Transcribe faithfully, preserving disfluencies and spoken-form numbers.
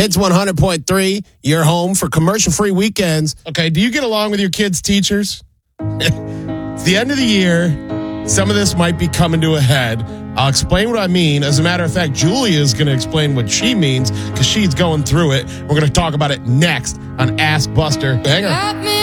Hits one hundred point three, your home for commercial-free weekends. Okay, do you get along with your kids' teachers? It's the end of the year. Some of this might be coming to a head. I'll explain what I mean. As a matter of fact, Julia is going to explain what she means because she's going through it. We're going to talk about it next on Ask Buster. Hang on.